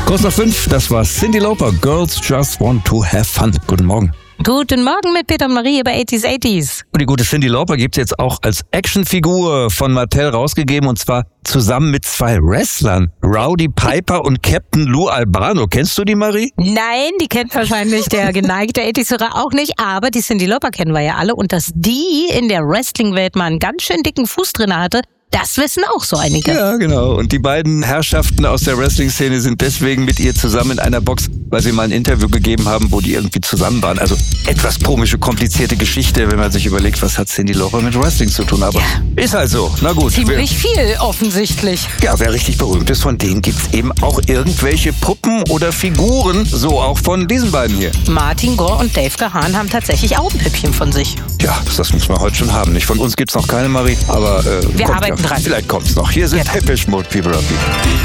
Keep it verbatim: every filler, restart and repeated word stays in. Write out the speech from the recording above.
Kurz nach fünf, das war Cyndi Lauper. Girls just want to have fun. Guten Morgen. Guten Morgen mit Peter und Marie bei achtziger achtziger. Und die gute Cyndi Lauper gibt's jetzt auch als Actionfigur von Mattel rausgegeben, und zwar zusammen mit zwei Wrestlern. Rowdy Piper und Captain Lou Albano. Kennst du die, Marie? Nein, die kennt wahrscheinlich der geneigte achtziger-Hörer auch nicht, aber die Cyndi Lauper kennen wir ja alle. Und dass die in der Wrestling-Welt mal einen ganz schön dicken Fuß drin hatte, das wissen auch so einige. Ja, genau. Und die beiden Herrschaften aus der Wrestling-Szene sind deswegen mit ihr zusammen in einer Box, weil sie mal ein Interview gegeben haben, wo die irgendwie zusammen waren. Also etwas komische, komplizierte Geschichte, wenn man sich überlegt, was hat Cyndi Lauper mit Wrestling zu tun. Aber ja, ist halt so. Na gut. Ziemlich wer, viel offensichtlich. Ja, wer richtig berühmt ist, von denen gibt's eben auch irgendwelche Puppen oder Figuren. So auch von diesen beiden hier. Martin Gore und Dave Gahan haben tatsächlich auch ein Püppchen von sich. Ja, das muss man heute schon haben. Nicht von uns gibt's noch keine, Marie, aber äh, wir kommt arbeiten ja. dran. Vielleicht kommt's noch. Hier sind ja. Depeche Mode, People Are People.